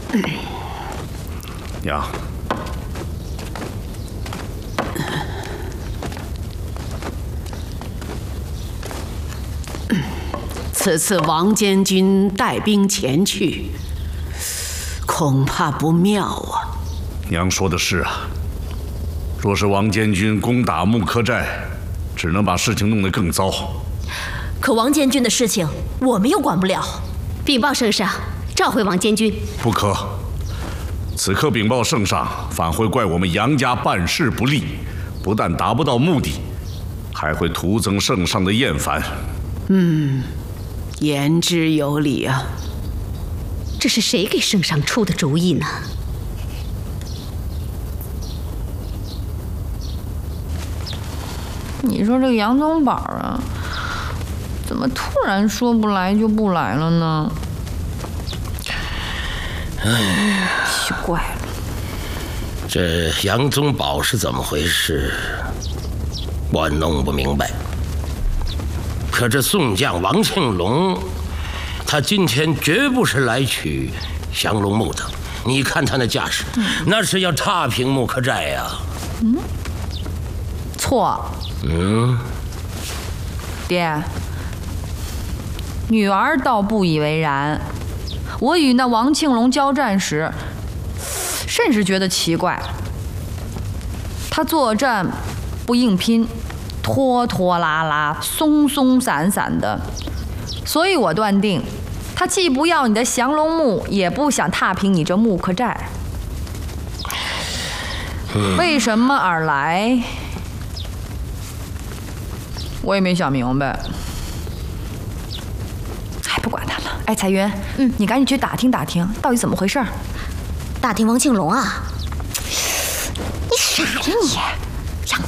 娘， 此次王监军带兵前去，恐怕不妙啊。 娘说的是啊，若是王监军攻打木柯寨，只能把事情弄得更糟。 可王监军的事情我们又管不了。 禀报圣上，召回王监军。 不可，此刻禀报圣上，反会怪我们杨家办事不力，不但达不到目的，还会徒增圣上的厌烦。 言之有理啊。 这是谁给圣上出的主意呢？ 你说这个杨宗保啊，怎么突然说不来就不来了呢？奇怪了， 这杨宗保是怎么回事？我弄不明白。可这宋将王庆龙，他今天绝不是来取降龙木的。你看他那架势，那是要踏平木柯寨呀。 错。爹，女儿倒不以为然。我与那王庆龙交战时，甚是觉得奇怪。他作战不硬拼，拖拖拉拉、松松散散的，所以我断定，他既不要你的降龙木，也不想踏平你这木柯寨。为什么而来？我也没想明白。哎，不管他了。哎，彩云，你赶紧去打听打听，到底怎么回事？ 打听王庆龙啊？ 你傻呀你！